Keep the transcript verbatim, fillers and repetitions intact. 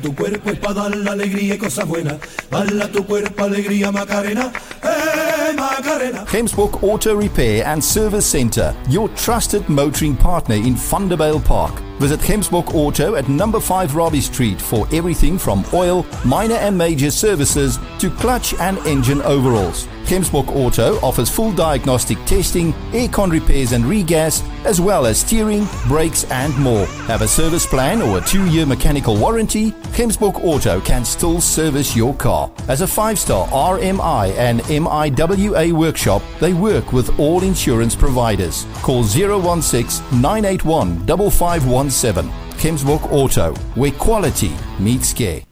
Tu cuerpo es para dar la alegría y cosas buenas. Dale a tu cuerpo alegría, Macarena. Hey, Macarena. Gemsbok Auto Repair and Service Centre, your trusted motoring partner in Thunderbale Park. Visit Gemsbok Auto at number five Robbie Street for everything from oil, minor and major services to clutch and engine overhauls. Gemsbok Auto offers full diagnostic testing, aircon repairs and regas, as well as steering, brakes and more. Have a service plan or a two-year mechanical warranty? Gemsbok Auto can still service your car. As a five-star R M I and M I W A workshop, they work with all insurance providers. Call zero one six, nine eight one, five five one seven. Gemsbok Auto, where quality meets care.